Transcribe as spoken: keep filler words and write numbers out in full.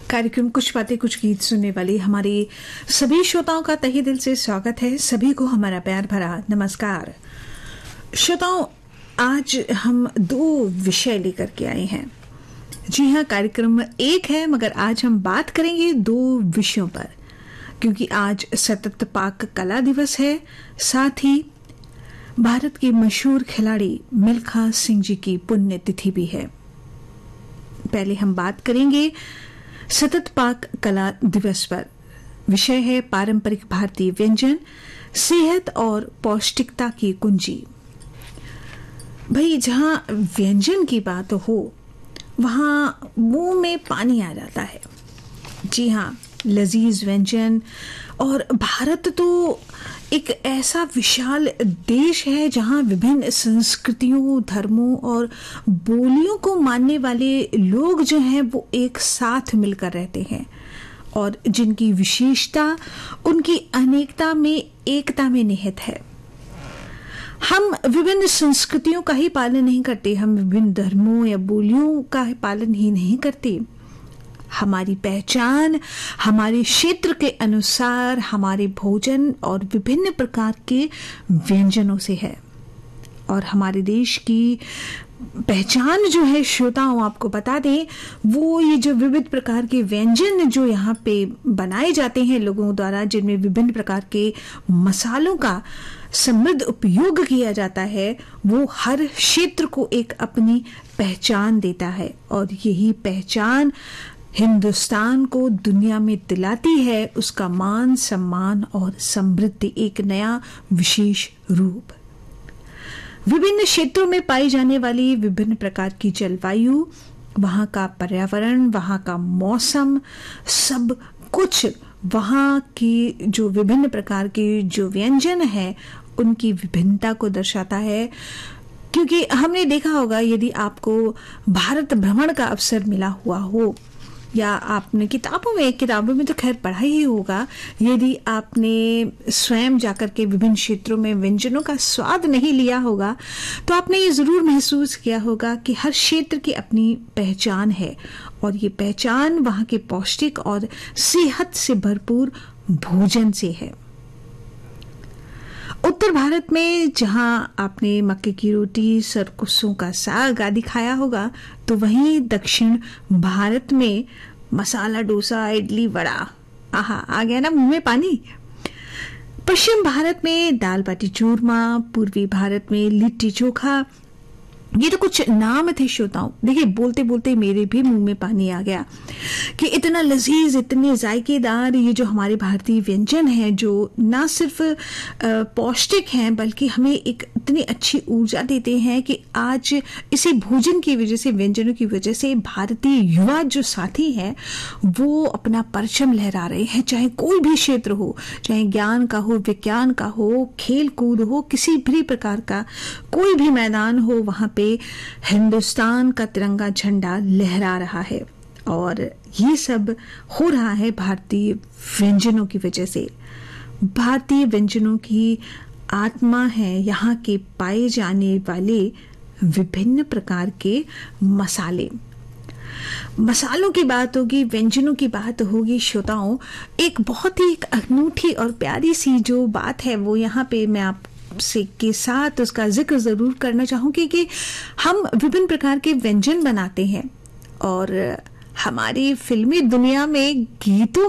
कार्यक्रम कुछ बातें कुछ गीत सुनने वाली हमारे सभी श्रोताओं का तहे दिल से स्वागत है। सभी को हमारा प्यार भरा नमस्कार। श्रोताओं, आज हम दो विषय लेकर के आए हैं। जी हाँ, कार्यक्रम एक है मगर आज हम बात करेंगे दो विषयों पर, क्योंकि आज सतत पाक कला दिवस है, साथ ही भारत के मशहूर खिलाड़ी मिल्खा सिंह जी की पुण्यतिथि भी है। पहले हम बात करेंगे सतत पाक कला दिवस पर। विषय है पारंपरिक भारतीय व्यंजन, सेहत और पौष्टिकता की कुंजी। भाई, जहां व्यंजन की बात हो वहां मुंह में पानी आ जाता है। जी हाँ, लजीज व्यंजन। और भारत तो एक ऐसा विशाल देश है जहां विभिन्न संस्कृतियों, धर्मों और बोलियों को मानने वाले लोग जो हैं वो एक साथ मिलकर रहते हैं और जिनकी विशेषता उनकी अनेकता में एकता में निहित है। हम विभिन्न संस्कृतियों का ही पालन नहीं करते, हम विभिन्न धर्मों या बोलियों का पालन ही नहीं करते। हमारी पहचान हमारे क्षेत्र के अनुसार हमारे भोजन और विभिन्न प्रकार के व्यंजनों से है। और हमारे देश की पहचान जो है, श्रोताओं आपको बता दें, वो ये जो विविध प्रकार के व्यंजन जो यहाँ पे बनाए जाते हैं लोगों द्वारा, जिनमें विभिन्न प्रकार के मसालों का समृद्ध उपयोग किया जाता है, वो हर क्षेत्र को एक अपनी पहचान देता है। और यही पहचान हिंदुस्तान को दुनिया में दिलाती है उसका मान, सम्मान और समृद्धि, एक नया विशेष रूप। विभिन्न क्षेत्रों में पाई जाने वाली विभिन्न प्रकार की जलवायु, वहां का पर्यावरण, वहां का मौसम, सब कुछ वहां की जो विभिन्न प्रकार के जो व्यंजन है उनकी विभिन्नता को दर्शाता है। क्योंकि हमने देखा होगा, यदि आपको भारत भ्रमण का अवसर मिला हुआ हो या आपने किताबों में किताबों में तो खैर पढ़ा ही होगा, यदि आपने स्वयं जाकर के विभिन्न क्षेत्रों में व्यंजनों का स्वाद नहीं लिया होगा तो आपने ये जरूर महसूस किया होगा कि हर क्षेत्र की अपनी पहचान है और ये पहचान वहाँ के पौष्टिक और सेहत से भरपूर भोजन से है। उत्तर भारत में जहां आपने मक्के की रोटी, सरसों का साग आदि खाया होगा, तो वहीं दक्षिण भारत में मसाला डोसा, इडली, वड़ा, आहा, आ गया ना मुंह में पानी। पश्चिम भारत में दाल बाटी चूरमा, पूर्वी भारत में लिट्टी चोखा। ये तो कुछ नाम थे श्रोताओं। देखिए, बोलते बोलते मेरे भी मुंह में पानी आ गया कि इतना लजीज, इतने जायकेदार ये जो हमारे भारतीय व्यंजन है, जो ना सिर्फ पौष्टिक हैं बल्कि हमें एक इतनी अच्छी ऊर्जा देते हैं कि आज इसी भोजन की वजह से, व्यंजनों की वजह से भारतीय युवा जो साथी हैं वो अपना परचम लहरा रहे हैं। चाहे कोई भी क्षेत्र हो, चाहे ज्ञान का हो, विज्ञान का हो, खेल कूद हो, किसी भी प्रकार का कोई भी मैदान हो, वहां पे हिंदुस्तान का तिरंगा झंडा लहरा रहा है। और ये सब हो रहा है भारतीय व्यंजनों की वजह से। भारतीय व्यंजनों की आत्मा है यहाँ के पाए जाने वाले विभिन्न प्रकार के मसाले। मसालों की बात होगी, व्यंजनों की बात होगी श्रोताओं, एक बहुत ही एक अनूठी और प्यारी सी जो बात है वो यहाँ पे मैं आप से के साथ उसका जिक्र जरूर करना चाहूंगी कि हम विभिन्न प्रकार के व्यंजन बनाते हैं और हमारी फिल्मी दुनिया में गीतों